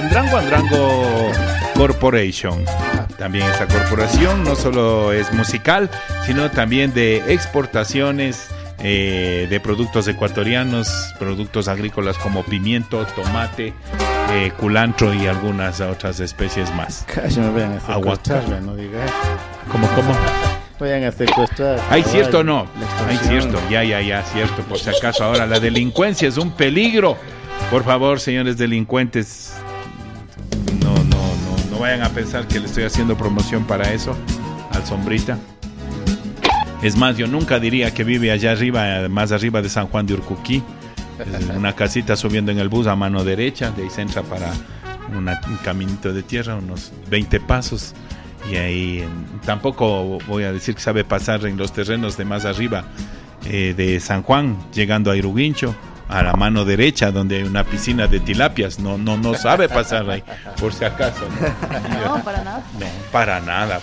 Andrango Corporation. También esta corporación no solo es musical, sino también de exportaciones de productos ecuatorianos, productos agrícolas como pimiento, tomate, culantro y algunas otras especies más. Casi me vayan a secuestrar, no digas. ¿Cómo? Vayan a secuestrar. Ay, cierto o no. Ay, cierto. Ya, cierto. Por si acaso ahora la delincuencia es un peligro. Por favor, señores delincuentes, no vayan a pensar que le estoy haciendo promoción para eso al Sombrita. Es más, yo nunca diría que vive allá arriba, más arriba de San Juan de Urcuquí. Es una casita subiendo en el bus a mano derecha, de ahí se entra para un caminito de tierra, unos 20 pasos. Y ahí tampoco voy a decir que sabe pasar en los terrenos de más arriba de San Juan, llegando a Iruguincho, a la mano derecha, donde hay una piscina de tilapias. No sabe pasar ahí, por si acaso. No, para nada. No, para nada.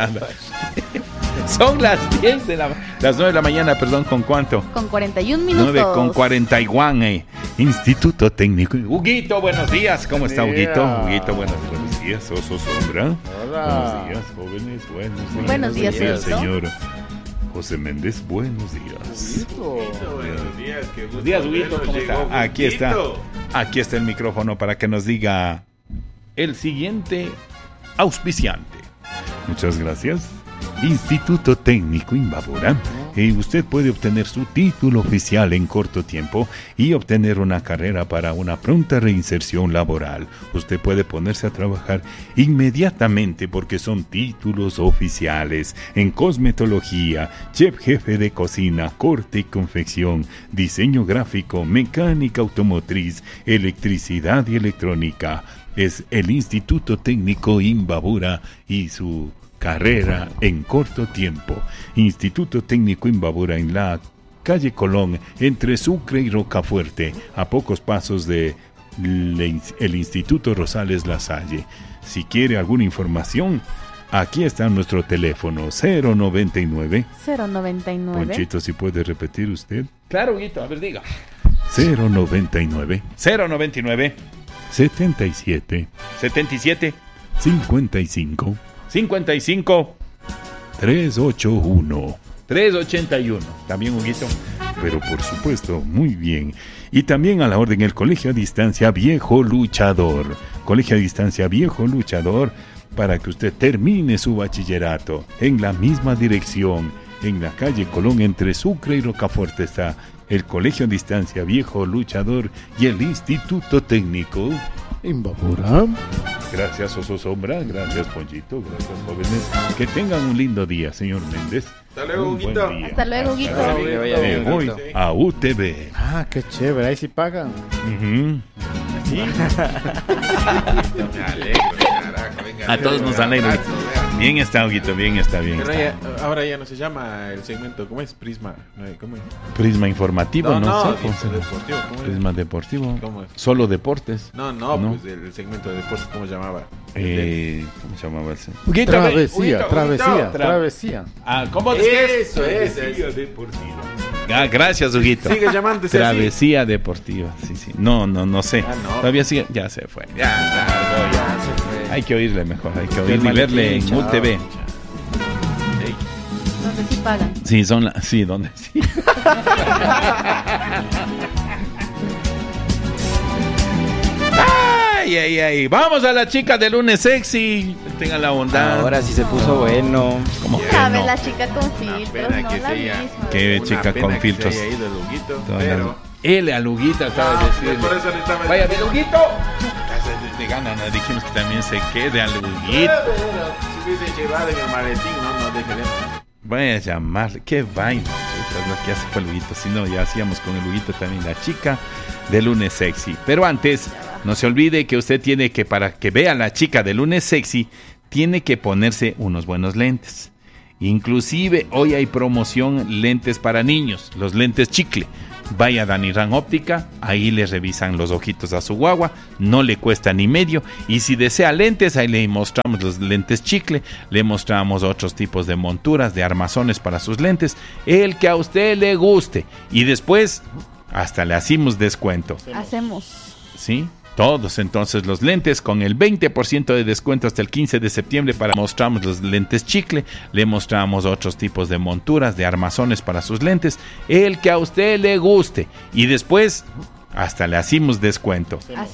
Son las 9 de la mañana, perdón, ¿con cuánto? Con 41 minutos. 9:41, Instituto Técnico. Huguito, buenos días. ¿Cómo está, Huguito? Huguito, buenos días. Oso Sombra. Hola. Buenos días, jóvenes. Buenos días, señor José Méndez. Buenos días. Buenos días. Buenos días, Huguito. ¿Cómo está? Aquí está. Aquí está el micrófono para que nos diga el siguiente auspiciante. Muchas gracias. Instituto Técnico Imbabura. Usted puede obtener su título oficial en corto tiempo y obtener una carrera para una pronta reinserción laboral. Usted puede ponerse a trabajar inmediatamente porque son títulos oficiales en cosmetología, chef jefe de cocina, corte y confección, diseño gráfico, mecánica automotriz, electricidad y electrónica. Es el Instituto Técnico Imbabura y su carrera en corto tiempo. Instituto Técnico Imbabura en la calle Colón, entre Sucre y Rocafuerte, a pocos pasos de el Instituto Rosales Lasalle. Si quiere alguna información, aquí está nuestro teléfono 099. Ponchito, si puede repetir usted. Claro, Guito, a ver, diga. 099 77 55 381. También, Huguito. Pero por supuesto, muy bien. Y también a la orden el Colegio a Distancia Viejo Luchador. Colegio a Distancia Viejo Luchador, para que usted termine su bachillerato en la misma dirección. En la calle Colón, entre Sucre y Rocafuerte, está el Colegio a Distancia Viejo Luchador y el Instituto Técnico Imbabura. Gracias, Oso Sombra. Gracias, Ponchito. Gracias, jóvenes. Que tengan un lindo día, señor Méndez. Hasta luego, Huguito. Hasta luego, Huguito. Me voy a UTV. Ah, qué chévere. Ahí sí pagan. ¿Sí? Me alegro, carajo. Venga, A todos nos alegra. Bien está, Huguito. Bien está. Pero ahora ya no se llama el segmento. ¿Cómo es? Prisma. ¿Cómo es? Prisma informativo, no sé. Deportivo. ¿Cómo es? Prisma deportivo. ¿Cómo es? Solo deportes. No, pues el segmento de deportes, ¿cómo se llamaba? ¿Cómo se llamaba el segmento? Travesía. Ah, ¿cómo es que es? Travesía deportiva. Ah, gracias, Huguito. Sigue llamándose Travesía deportiva. Sí. No sé. No. Todavía sigue. Ya se fue. Ya se fue. Hay que oírle mejor. Hay que oírle y verle en UTV. Donde sí pagan. Sí, sí, donde sí. Ay. Vamos a la chica de lunes sexy. Tengan la bondad. Ahora sí se puso bueno. ¿Cómo que Sabe no? la chica con filtros, no la misma. Qué chica con filtros. Se haya ido el Huguito, Pero él a Luguita acaba de decirle. por eso necesitaba. Vaya, mi Luguito. De gana, ¿no? Dijimos que también se quede a Luguito. Si hubiese llevado en el maletín, no dejaremos. Voy a llamarle. Qué vaina. Esto es lo que hace fue el Luguito. Si no, ya hacíamos con el Luguito también la chica de lunes sexy. Pero antes, no se olvide que usted tiene que, para que vea a la chica de lunes sexy, tiene que ponerse unos buenos lentes. Inclusive hoy hay promoción lentes para niños, los lentes chicle. Vaya a Danirán Óptica, ahí le revisan los ojitos a su guagua, no le cuesta ni medio. Y si desea lentes, ahí le mostramos los lentes chicle, le mostramos otros tipos de monturas, de armazones para sus lentes, el que a usted le guste. Y después, hasta le hacemos descuento. Hacemos. ¿Sí? Todos entonces los lentes con el 20% de descuento hasta el 15 de septiembre para mostramos los lentes chicle, le mostramos otros tipos de monturas, de armazones para sus lentes, el que a usted le guste y después hasta le hacemos descuento.